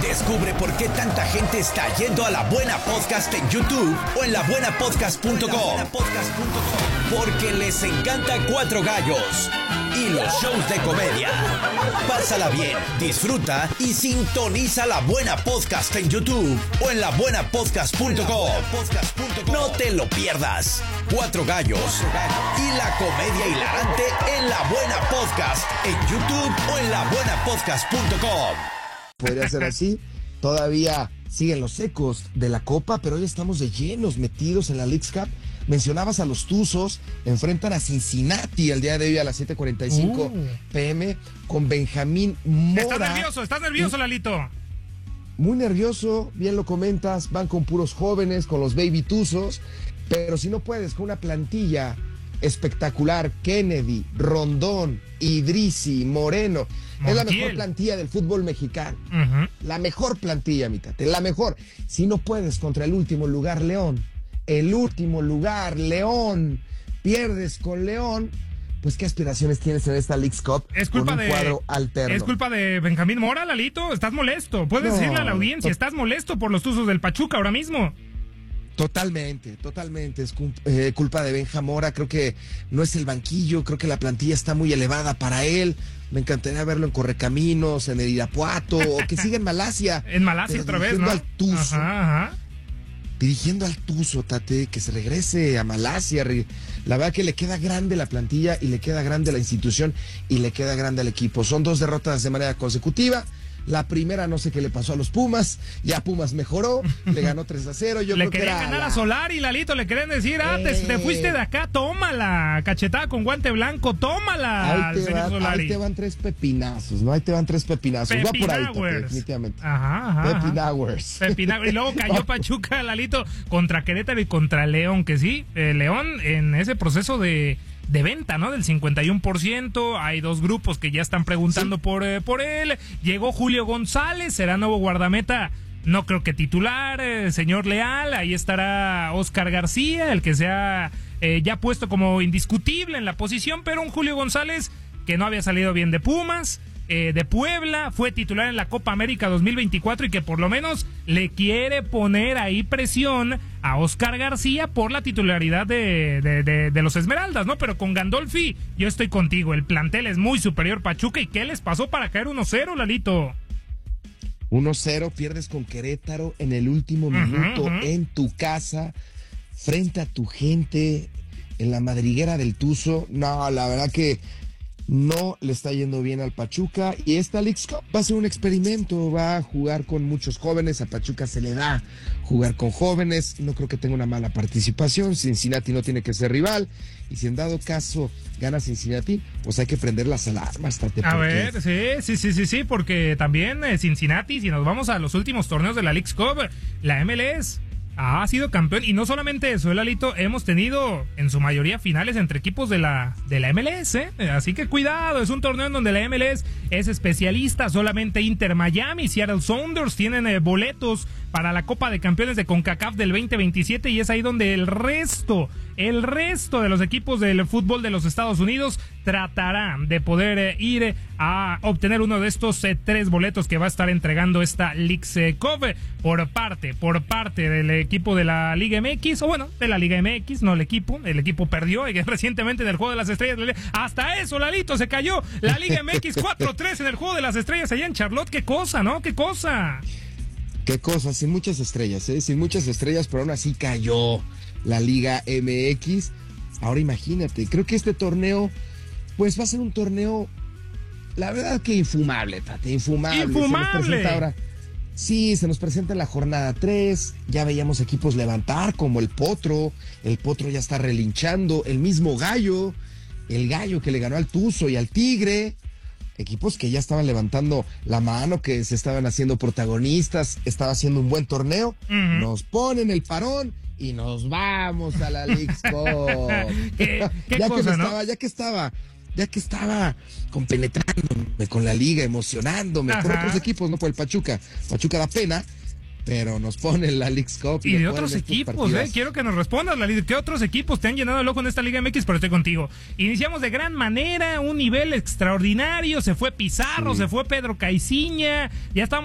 Descubre por qué tanta gente está yendo a La Buena Podcast en YouTube o en labuenapodcast.com. Porque les encanta Cuatro Gallos y los shows de comedia. Pásala bien, disfruta y sintoniza La Buena Podcast en YouTube o en labuenapodcast.com. No te lo pierdas. Cuatro Gallos y la comedia hilarante en La Buena Podcast en YouTube o en labuenapodcast.com. Podría ser así. Todavía siguen los ecos de la Copa, pero hoy estamos de llenos metidos en la Leagues Cup. Mencionabas a los Tuzos, enfrentan a Cincinnati el día de hoy a las 7:45 p.m. con Benjamín Mora. ¿Estás nervioso, Lalito? Muy nervioso, bien lo comentas, van con puros jóvenes, con los Baby Tuzos, pero si no puedes, con una plantilla espectacular, Kennedy, Rondón, Idrisi, Moreno. Montiel. Es la mejor plantilla del fútbol mexicano. La mejor plantilla, mi tate, la mejor. Si no puedes contra el último lugar, León. El último lugar, León. Pierdes con León. Pues, ¿qué aspiraciones tienes en esta Leagues Cup? Es culpa con un cuadro alterno. Es culpa de Benjamín Mora, Lalito. Estás molesto. Puedes decirle a la audiencia, estás molesto por los Tuzos del Pachuca ahora mismo. Totalmente. Es culpa de Benja Mora. Creo que no es el banquillo. Creo que la plantilla está muy elevada para él. Me encantaría verlo en Correcaminos, en el Irapuato, o que siga en Malasia. En Malasia otra vez, ¿no? Al Tuzo. Ajá. Dirigiendo al Tuzo, Tate, que se regrese a Malasia. La verdad que le queda grande la plantilla y le queda grande la institución y le queda grande al equipo. Son 2 derrotas de manera consecutiva. La primera no sé qué le pasó a los Pumas, ya Pumas mejoró, le ganó 3-0. Yo le creo que querían ganar a Solari, Lalito, le querían decir, te fuiste de acá, tómala, cachetada con guante blanco, tómala. Ahí te van 3 pepinazos, ¿no? Ahí te van 3 pepinazos. Va por ahí, Tate, definitivamente. Pepinowers. Y luego cayó Pachuca, Lalito, contra Querétaro y contra León, que sí, León en ese proceso de venta, ¿no? Del 51%. Hay 2 grupos que ya están preguntando por él. Llegó Julio González, será nuevo guardameta. No creo que titular, señor Leal. Ahí estará Oscar García, el que se ha ya puesto como indiscutible en la posición. Pero un Julio González que no había salido bien de Pumas, de Puebla, fue titular en la Copa América 2024 y que por lo menos le quiere poner ahí presión a Oscar García por la titularidad de los Esmeraldas, ¿no? Pero con Gandolfi yo estoy contigo, el plantel es muy superior Pachuca. ¿Y qué les pasó para caer 1-0, Lalito? 1-0, pierdes con Querétaro en el último minuto en tu casa, frente a tu gente, en la madriguera del Tuzo. No, la verdad que no le está yendo bien al Pachuca y esta Leagues Cup va a ser un experimento, va a jugar con muchos jóvenes, a Pachuca se le da jugar con jóvenes, no creo que tenga una mala participación. Cincinnati no tiene que ser rival y si en dado caso gana Cincinnati, pues hay que prender las alarmas, Tate. A ver, sí, porque también Cincinnati, si nos vamos a los últimos torneos de la Leagues Cup, la MLS ha sido campeón, y no solamente eso, Lalito, hemos tenido en su mayoría finales entre equipos de la MLS, así que cuidado, es un torneo en donde la MLS es especialista. Solamente Inter Miami, Seattle Sounders tienen boletos para la Copa de Campeones de CONCACAF del 2027 y es ahí donde el resto de los equipos del fútbol de los Estados Unidos tratarán de poder ir a obtener uno de estos 3 boletos que va a estar entregando esta Leagues Cup por parte del equipo de la Liga MX, o bueno, de la Liga MX, no el equipo perdió recientemente en el Juego de las Estrellas. Hasta eso, Lalito, se cayó la Liga MX 4-3 en el Juego de las Estrellas allá en Charlotte. Qué cosa, ¿no? Qué cosa, sin muchas estrellas, pero aún así cayó la Liga MX. Ahora imagínate, creo que este torneo pues va a ser un torneo, la verdad que infumable, Tate, infumable. Se nos presenta ahora, se nos presenta en la jornada 3, ya veíamos equipos levantar como el Potro ya está relinchando, el mismo Gallo, el Gallo que le ganó al Tuzo y al Tigre, equipos que ya estaban levantando la mano, que se estaban haciendo protagonistas, estaba haciendo un buen torneo, nos ponen el parón y nos vamos a la Leagues Cup. Ya que estaba compenetrándome con la liga, emocionándome por otros equipos, no por el Pachuca. Pachuca da pena, pero nos ponen la Leagues Cup. Y de otros equipos, quiero que nos respondas, ¿qué otros equipos te han llenado el ojo en esta Liga MX? Pero estoy contigo. Iniciamos de gran manera, un nivel extraordinario, se fue Pizarro, se fue Pedro Caiciña, ya estamos